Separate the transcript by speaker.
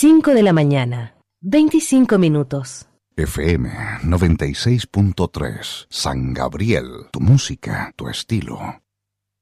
Speaker 1: 5 de la mañana, 25 minutos.
Speaker 2: FM 96.3, San Gabriel, tu música, tu estilo.